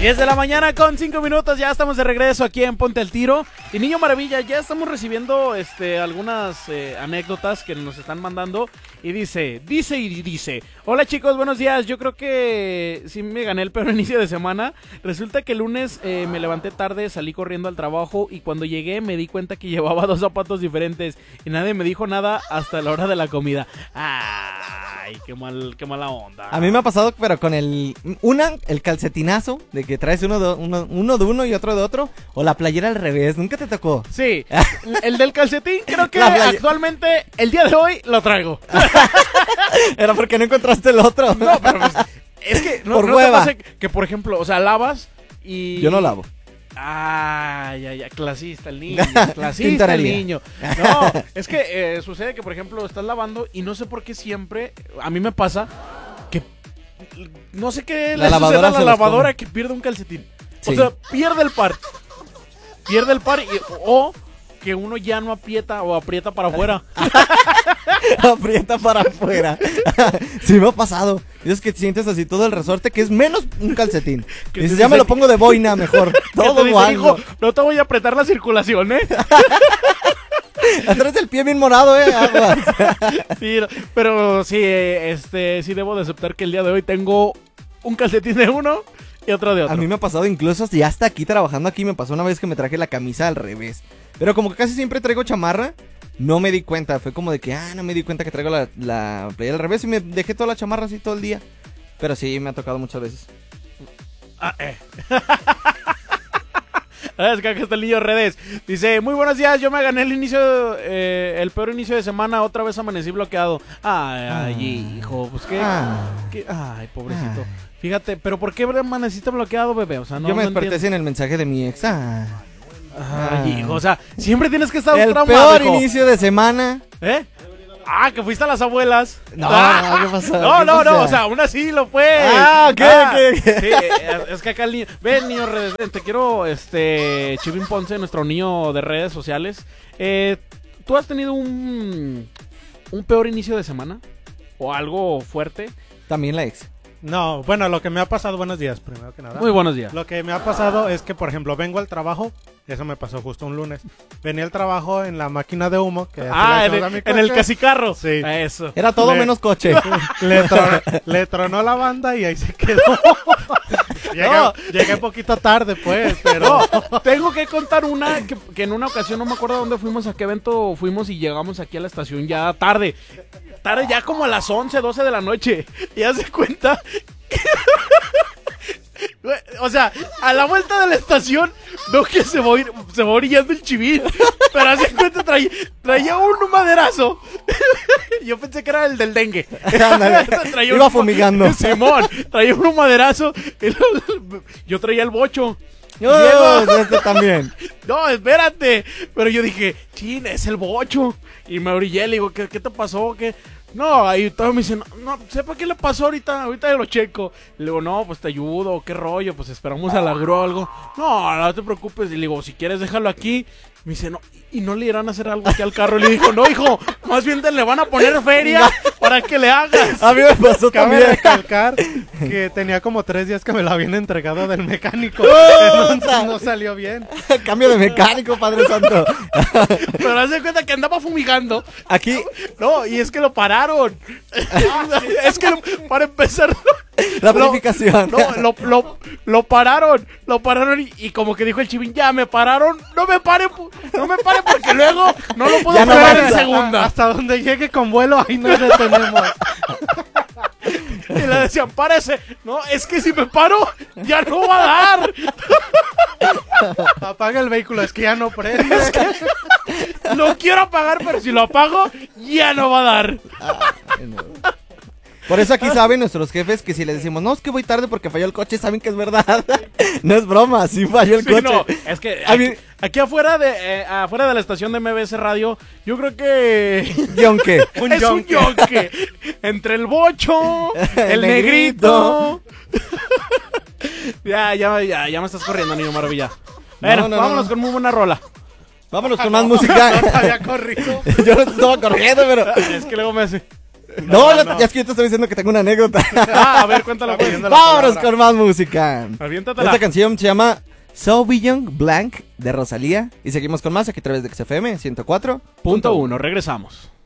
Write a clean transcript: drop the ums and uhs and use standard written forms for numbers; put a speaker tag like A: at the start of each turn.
A: 10 de la mañana con 5 minutos, ya estamos de regreso aquí en Ponte al Tiro. Y Niño Maravilla, ya estamos recibiendo algunas anécdotas que nos están mandando. Y dice, hola chicos, buenos días, yo creo que sí me gané el peor inicio de semana. Resulta que el lunes me levanté tarde, salí corriendo al trabajo y cuando llegué me di cuenta que llevaba 2 zapatos diferentes. Y nadie me dijo nada hasta la hora de la comida. Ay, qué mala onda.
B: A mí me ha pasado, pero con el calcetinazo de que traes uno de uno y otro de otro, o la playera al revés, ¿nunca te tocó?
A: Sí, el del calcetín creo que actualmente, el día de hoy, lo traigo.
B: Era porque no encontraste el otro.
A: No, pero pues, es que no,
B: por
A: no
B: hueva.
A: te pasa que, por ejemplo, o sea, lavas y...
B: Yo no lavo.
A: Ay, clasista el niño, clasista el niño. No, es que sucede que, por ejemplo, estás lavando y no sé por qué siempre, a mí me pasa que no sé qué le sucede a la lavadora que pierde un calcetín. Sí. O sea, pierde el par o que uno ya no aprieta o aprieta para afuera.
B: Aprieta para afuera. Sí me ha pasado. Y es que sientes así todo el resorte que es menos un calcetín. Y dices, ya me lo pongo de boina mejor. Todo guango.
A: Hijo, no te voy a apretar la circulación,
B: Atrás del pie bien morado, aguas.
A: Sí, pero sí, sí debo de aceptar que el día de hoy tengo un calcetín de uno y otro de otro.
B: A mí me ha pasado incluso ya hasta aquí trabajando aquí, me pasó una vez que me traje la camisa al revés. Pero como que casi siempre traigo chamarra, no me di cuenta. Fue como de que, no me di cuenta que traigo la playera al revés y me dejé toda la chamarra así todo el día. Pero sí, me ha tocado muchas veces.
A: Es que acá está el niño redes. Dice, muy buenos días, yo me gané el peor inicio de semana, otra vez amanecí bloqueado. Ay, hijo, pues qué. Ay, pobrecito. Fíjate, pero ¿por qué amaneciste bloqueado, bebé? O sea, no.
B: Yo me desperté sin el mensaje de mi ex.
A: Ay, hijo, o sea, siempre tienes que estar
B: el
A: traumado.
B: El peor inicio de semana.
A: Que fuiste a las abuelas.
B: No, ¿qué pasó?
A: No, o sea, aún así lo fue.
B: ¿Qué?
A: Sí, es que acá el niño... Ven, niño redes, te quiero, Chivín Ponce, nuestro niño de redes sociales. ¿Tú has tenido un peor inicio de semana? ¿O algo fuerte?
B: También la ex.
C: No, bueno, lo que me ha pasado, buenos días, primero que nada.
A: Muy buenos días.
C: Lo que me ha pasado es que, por ejemplo, vengo al trabajo, eso me pasó justo un lunes. Venía al trabajo en la máquina de humo. Que
A: en el casicarro.
C: Sí.
A: Eso.
B: Era todo menos coche.
C: Le tronó la banda y ahí se quedó. Llegué poquito tarde, pues, pero...
A: No, tengo que contar una que en una ocasión, no me acuerdo a dónde fuimos, a qué evento fuimos y llegamos aquí a la estación ya tarde. Tarde ya como a las 11, 12 de la noche. Y haz de cuenta... O sea, a la vuelta de la estación veo que se va orillando el Chivín. Pero haz de cuenta traía un maderazo. Yo pensé que era el del dengue.
B: Iba fumigando.
A: Simón, traía un maderazo. Yo traía el bocho.
B: Este también.
A: No, espérate. Pero yo dije, chin, es el bocho. Y me orillé, le digo, ¿qué te pasó? ¿Qué? No, ahí todo me dice, no, sepa qué le pasó ahorita yo lo checo. Le digo, no, pues te ayudo, qué rollo, pues esperamos a la grúa o algo. No te preocupes. Y le digo, si quieres déjalo aquí. Me dice, no, y no le irán a hacer algo aquí al carro. Y le dijo, no, hijo, más bien le van a poner feria para que le hagas.
B: A mí me pasó también.
C: Cabe recalcar que tenía como 3 días que me lo habían entregado del mecánico. Entonces no salió bien.
B: Cambio de mecánico, Padre Santo.
A: Pero haz de cuenta que andaba fumigando.
B: Aquí.
A: No, y es que lo pararon. Es que para empezar...
B: La planificación.
A: Lo pararon y como que dijo el Chivín, ya me pararon, no me pare porque luego no lo puedo parar en segunda.
C: Hasta donde llegue con vuelo, ahí nos detenemos.
A: Y le decían, párese. No, es que si me paro, ya no va a dar.
C: Apaga el vehículo, es que ya no prende.
A: Es que lo quiero apagar, pero si lo apago, ya no va a dar.
B: Por eso aquí saben nuestros jefes que si les decimos, no, es que voy tarde porque falló el coche, saben que es verdad. No es broma, sí falló el coche.
A: No, es que aquí afuera de la estación de MBS Radio, yo creo que...
B: Yonke.
A: Un yonke. Entre el bocho, el negrito. Ya me estás corriendo, niño maravilla. Bueno, vámonos con muy buena rola.
B: Vámonos con más música.
C: No te había corrido.
B: Yo no te estaba corriendo, pero...
A: Es que luego me hace...
B: No, ya es que yo te estoy diciendo que tengo una anécdota.
A: A ver, cuéntala, güey.
C: Abriendo la
B: Vámonos
C: palabra.
B: con más música.
A: Aviéntatela.
B: Esta canción se llama Sauvignon Blanc de Rosalía. Y seguimos con más aquí a través de XFM 104.1.
A: Punto 1, regresamos.